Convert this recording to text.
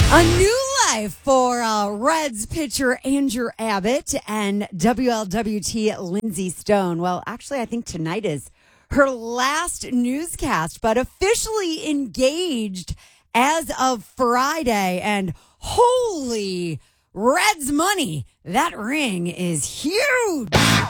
A new life for Reds pitcher Andrew Abbott and WLWT Lindsey Stone. Well, actually, I think tonight is her last newscast, but officially engaged as of Friday. And holy Reds money, that ring is huge.